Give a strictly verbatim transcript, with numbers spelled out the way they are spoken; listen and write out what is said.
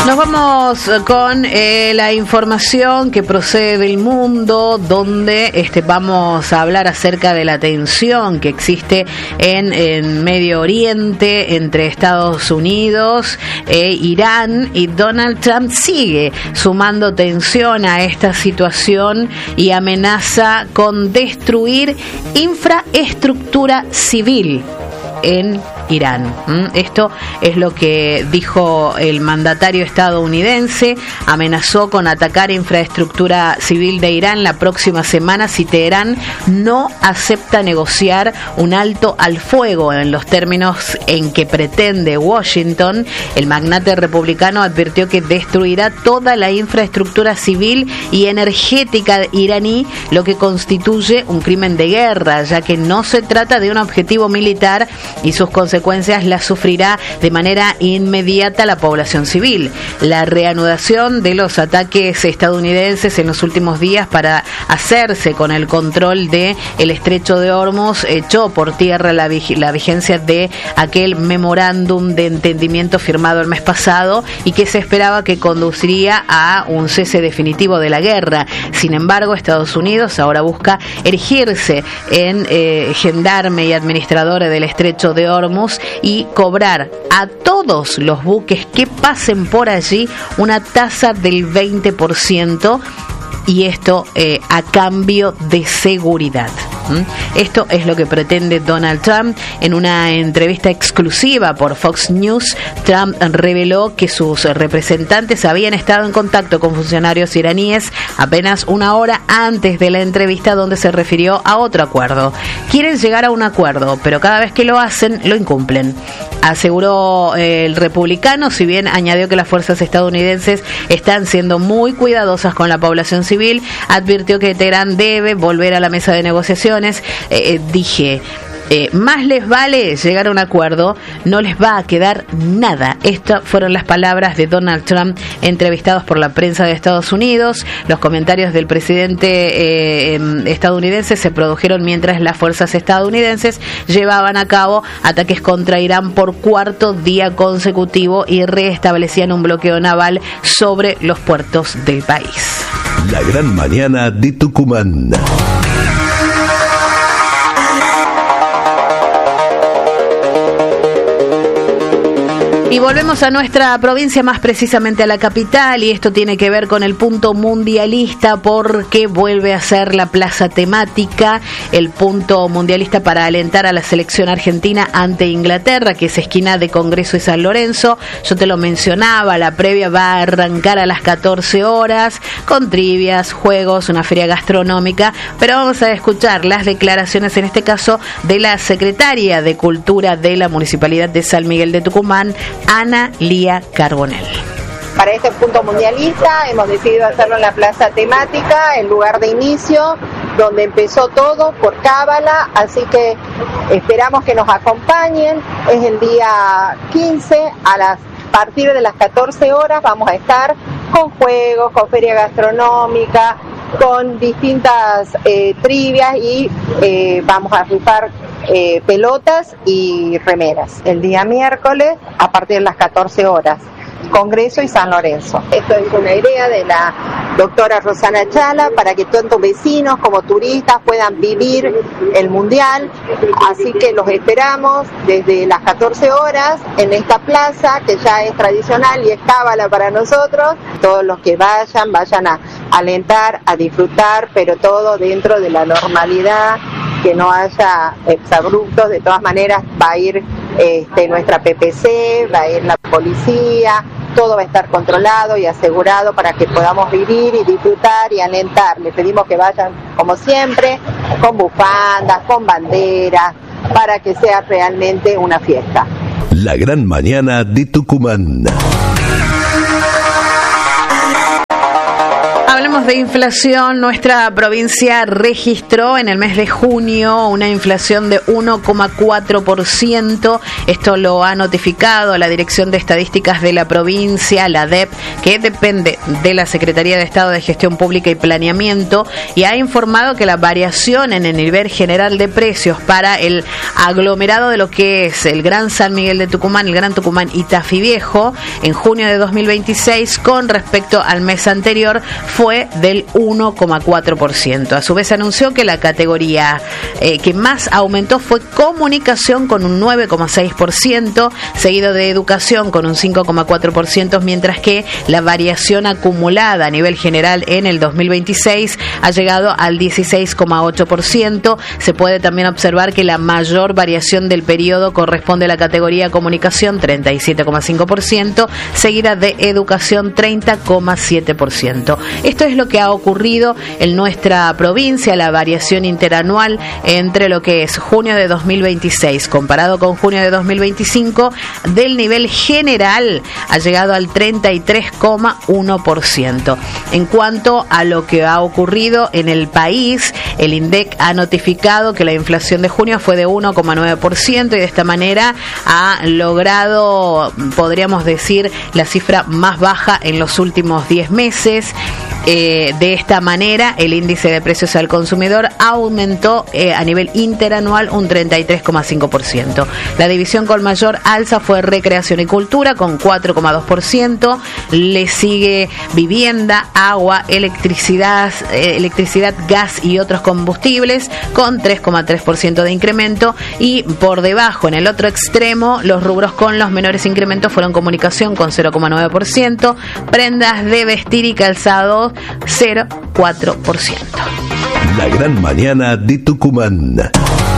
Nos vamos con eh, la información que procede del mundo, donde este, vamos a hablar acerca de la tensión que existe en, en Medio Oriente entre Estados Unidos e Irán, y Donald Trump sigue sumando tensión a esta situación y amenaza con destruir infraestructura civil en Irán. Esto es lo que dijo el mandatario estadounidense. Amenazó con atacar infraestructura civil de Irán la próxima semana si Teherán no acepta negociar un alto al fuego en los términos en que pretende Washington. El magnate republicano advirtió que destruirá toda la infraestructura civil y energética iraní, lo que constituye un crimen de guerra, ya que no se trata de un objetivo militar y sus consecuencias las sufrirá de manera inmediata la población civil. La reanudación de los ataques estadounidenses en los últimos días para hacerse con el control de el estrecho de Hormuz echó por tierra la, vig- la vigencia de aquel memorándum de entendimiento firmado el mes pasado y que se esperaba que conduciría a un cese definitivo de la guerra. Sin embargo, Estados Unidos ahora busca erigirse en eh, gendarme y administrador del estrecho de Hormuz y cobrar a todos los buques que pasen por allí una tasa del veinte por ciento, y esto eh, a cambio de seguridad. ¿Mm? Esto es lo que pretende Donald Trump. En una entrevista exclusiva por Fox News, Trump reveló que sus representantes habían estado en contacto con funcionarios iraníes apenas una hora antes de la entrevista, donde se refirió a otro acuerdo. Quieren llegar a un acuerdo, pero cada vez que lo hacen, lo incumplen, aseguró el republicano, si bien añadió que las fuerzas estadounidenses están siendo muy cuidadosas con la población civil. Advirtió que Teherán debe volver a la mesa de negociaciones. Eh, dije... Eh, más les vale llegar a un acuerdo, no les va a quedar nada. Estas fueron las palabras de Donald Trump entrevistados por la prensa de Estados Unidos. Los comentarios del presidente eh, estadounidense se produjeron mientras las fuerzas estadounidenses llevaban a cabo ataques contra Irán por cuarto día consecutivo y restablecían un bloqueo naval sobre los puertos del país. La gran mañana de Tucumán. Y volvemos a nuestra provincia, más precisamente a la capital, y esto tiene que ver con el punto mundialista, porque vuelve a ser la plaza temática, el punto mundialista para alentar a la selección argentina ante Inglaterra, que es esquina de Congreso y San Lorenzo. Yo te lo mencionaba, la previa va a arrancar a las catorce horas, con trivias, juegos, una feria gastronómica, pero vamos a escuchar las declaraciones, en este caso, de la secretaria de Cultura de la Municipalidad de San Miguel de Tucumán, Ana Lía Carbonell. Para este punto mundialista hemos decidido hacerlo en la plaza temática, el lugar de inicio, donde empezó todo por cábala, así que esperamos que nos acompañen. Es el día quince, a las a partir de las catorce horas vamos a estar con juegos, con feria gastronómica, con distintas eh, trivias y eh, vamos a rifar eh, pelotas y remeras. El día miércoles a partir de las catorce horas, Congreso y San Lorenzo. Esto es una idea de la doctora Rosana Chala para que tanto vecinos como turistas puedan vivir el mundial, así que los esperamos desde las catorce horas en esta plaza que ya es tradicional y es cábala para nosotros. Todos los que vayan, vayan a alentar, a disfrutar, pero todo dentro de la normalidad, que no haya exabruptos. De todas maneras va a ir este, nuestra P P C, va a ir la policía, todo va a estar controlado y asegurado para que podamos vivir y disfrutar y alentar. Les pedimos que vayan, como siempre, con bufandas, con banderas, para que sea realmente una fiesta. La gran mañana de Tucumán. Hablemos de inflación. Nuestra provincia registró en el mes de junio una inflación de uno coma cuatro por ciento. Esto lo ha notificado la Dirección de Estadísticas de la provincia, la D E P, que depende de la Secretaría de Estado de Gestión Pública y Planeamiento, y ha informado que la variación en el nivel general de precios para el aglomerado de lo que es el Gran San Miguel de Tucumán, el Gran Tucumán y Tafí Viejo, en junio de dos mil veintiséis, con respecto al mes anterior, fue del uno coma cuatro por ciento. A su vez anunció que la categoría eh, que más aumentó fue comunicación con un nueve coma seis por ciento, seguido de educación con un cinco coma cuatro por ciento, mientras que la variación acumulada a nivel general en el dos mil veintiséis ha llegado al dieciséis coma ocho por ciento. Se puede también observar que la mayor variación del periodo corresponde a la categoría comunicación, treinta y siete coma cinco por ciento, seguida de educación, treinta coma siete por ciento. Esto es lo que ha ocurrido en nuestra provincia, la variación interanual entre lo que es junio de dos mil veintiséis comparado con junio de dos mil veinticinco, del nivel general ha llegado al treinta y tres coma uno por ciento. En cuanto a lo que ha ocurrido en el país, el INDEC ha notificado que la inflación de junio fue de uno coma nueve por ciento y de esta manera ha logrado, podríamos decir, la cifra más baja en los últimos diez meses. Eh, de esta manera, el índice de precios al consumidor aumentó eh, a nivel interanual un treinta y tres coma cinco por ciento. La división con mayor alza fue recreación y cultura con cuatro coma dos por ciento. Le sigue vivienda, agua, electricidad, eh, electricidad, gas y otros combustibles con tres coma tres por ciento de incremento. Y por debajo, en el otro extremo, los rubros con los menores incrementos fueron comunicación con cero coma nueve por ciento, prendas de vestir y calzado cero coma cuatro por ciento. La gran mañana de Tucumán.